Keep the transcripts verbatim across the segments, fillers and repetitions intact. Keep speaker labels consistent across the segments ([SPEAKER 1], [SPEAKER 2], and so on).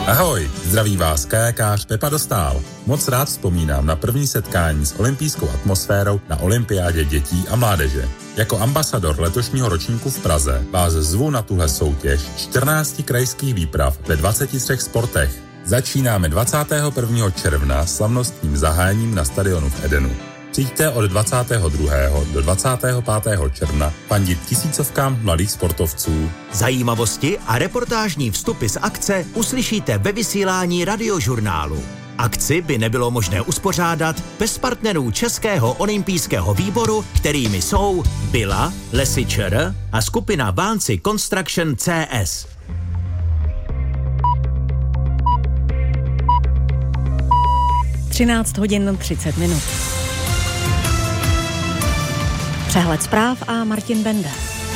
[SPEAKER 1] Ahoj, zdraví vás kajakář Pepa Dostál. Moc rád vzpomínám na první setkání s olympijskou atmosférou na olympiádě dětí a mládeže. Jako ambasador letošního ročníku v Praze vás zvu na tuhle soutěž čtrnácti krajských výprav ve dvaceti třech sportech. Začínáme dvacátého prvního června slavnostním zahájením na stadionu v Edenu. Přijďte od dvacátého druhého do dvacátého pátého června fandit tisícovkám mladých sportovců.
[SPEAKER 2] Zajímavosti a reportážní vstupy z akce uslyšíte ve vysílání Radiožurnálu. Akci by nebylo možné uspořádat bez partnerů Českého olympijského výboru, kterými jsou Byla, Lesy ČR a skupina Vánci Construction C S.
[SPEAKER 3] třináct hodin třicet minut. Přehled zpráv a Martin Benda.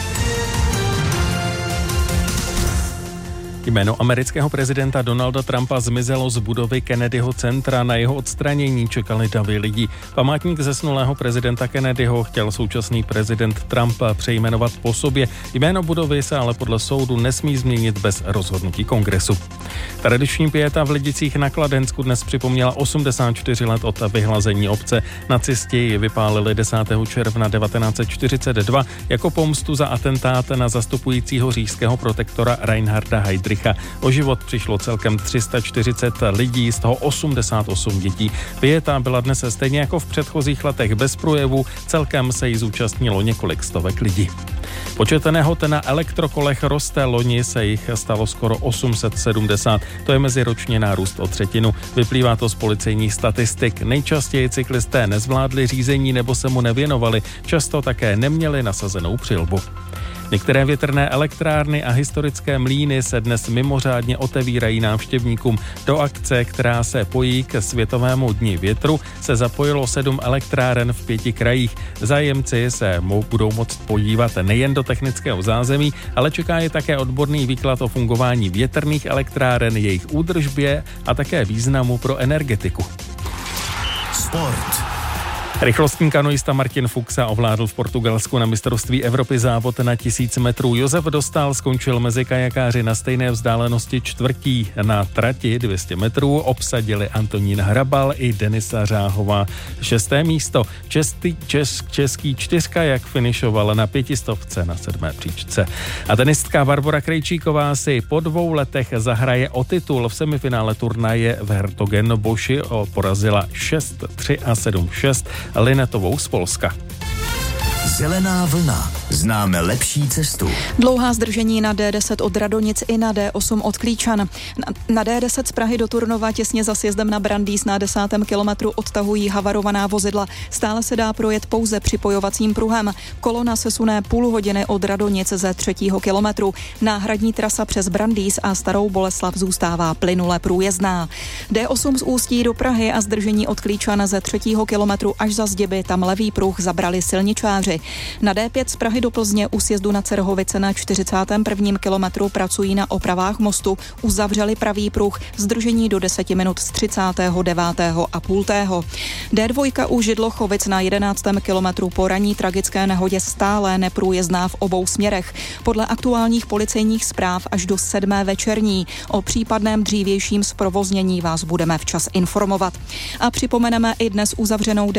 [SPEAKER 4] Jméno amerického prezidenta Donalda Trumpa zmizelo z budovy Kennedyho centra. Na jeho odstranění čekali davy lidí. Památník zesnulého prezidenta Kennedyho chtěl současný prezident Trump přejmenovat po sobě. Jméno budovy se ale podle soudu nesmí změnit bez rozhodnutí kongresu. Tradiční pieta v Lidicích na Kladensku dnes připomněla osmdesát čtyři let od vyhlazení obce. Nacisti ji vypálili desátého června devatenáct set čtyřicet dva jako pomstu za atentát na zastupujícího říšského protektora Reinharda Heydricha. O život přišlo celkem tři sta čtyřicet lidí, z toho osmdesát osm dětí. Pieta byla dnes stejně jako v předchozích letech bez projevu, celkem se jí zúčastnilo několik stovek lidí. Počet nehod na elektrokolech roste, loni se jich stalo skoro osm set sedmdesát, to je meziročně nárůst o třetinu. Vyplývá to z policejních statistik. Nejčastěji cyklisté nezvládli řízení nebo se mu nevěnovali, často také neměli nasazenou přilbu. Některé větrné elektrárny a historické mlýny se dnes mimořádně otevírají návštěvníkům. Do akce, která se pojí k Světovému dni větru, se zapojilo sedm elektráren v pěti krajích. Zájemci se budou moct podívat nejen do technického zázemí, ale čeká je také odborný výklad o fungování větrných elektráren, jejich údržbě a také významu pro energetiku.
[SPEAKER 2] Sport.
[SPEAKER 4] Rychlostní kanoista Martin Fuxa ovládl v Portugalsku na mistrovství Evropy závod na tisíc metrů. Josef Dostál skončil mezi kajakáři na stejné vzdálenosti čtvrtí. Na trati dvě stě metrů obsadili Antonín Hrabal i Denisa Řáhová. Šesté místo. Český, čes, český čtyřkajak finišoval na pětistovce na sedmé příčce. A tenistka Barbora Krejčíková si po dvou letech zahraje o titul. V semifinále turnaje v Hertogenboši porazila šest tři a sedm šest Linetovou z Polska.
[SPEAKER 2] Zelená vlna. Známe lepší cestu.
[SPEAKER 5] Dlouhá zdržení na D deset od Radonic i na D osm od Klíčan. Na, na D deset z Prahy do Turnova těsně za sjezdem na Brandýs na desátém kilometru odtahují havarovaná vozidla. Stále se dá projet pouze připojovacím pruhem. Kolona se suné půl hodiny od Radonic ze třetího kilometru. Náhradní trasa přes Brandýs a Starou Boleslav zůstává plynule průjezdná. D osm z Ústí do Prahy a zdržení od Klíčan ze třetího kilometru až za Zděby, tam levý pruh zabrali silničáři. Na D pět z Prahy do Plzně u sjezdu na Cerhovice na čtyřicátém prvním kilometru pracují na opravách mostu, uzavřeli pravý pruh, zdržení do deseti minut z třicátého devátého a půltého. D dva u Židlochovic na jedenáctém kilometru po ranní tragické nehodě stále neprůjezdná v obou směrech. Podle aktuálních policejních zpráv až do sedmé večerní. O případném dřívějším zprovoznění vás budeme včas informovat. A připomeneme i dnes uzavřenou D